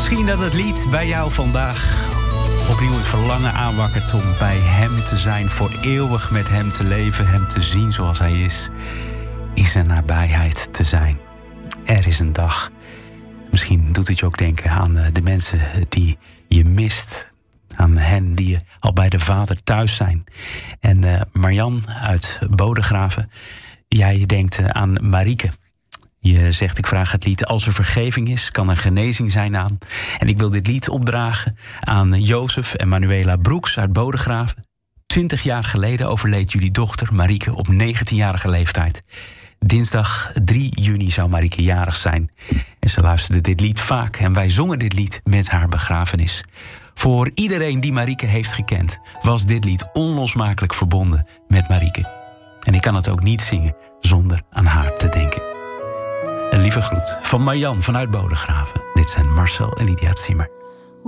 Misschien dat het lied bij jou vandaag opnieuw het verlangen aanwakkert om bij hem te zijn, voor eeuwig met hem te leven, hem te zien zoals hij is, in zijn nabijheid te zijn. Er is een dag. Misschien doet het je ook denken aan de mensen die je mist, aan hen die al bij de Vader thuis zijn. En Marjan uit Bodegraven, jij denkt aan Marieke. Je zegt, ik vraag het lied Als er vergeving is, kan er genezing zijn aan. En ik wil dit lied opdragen aan Jozef en Manuela Broeks uit Bodegraven. 20 jaar geleden overleed jullie dochter Marieke op 19-jarige leeftijd. Dinsdag 3 juni zou Marieke jarig zijn. En ze luisterde dit lied vaak en wij zongen dit lied met haar begrafenis. Voor iedereen die Marieke heeft gekend, was dit lied onlosmakelijk verbonden met Marieke. En ik kan het ook niet zingen zonder aan haar te denken. Een lieve groet van Marjan vanuit Bodegraven. Dit zijn Marcel en Lydia Zimmer.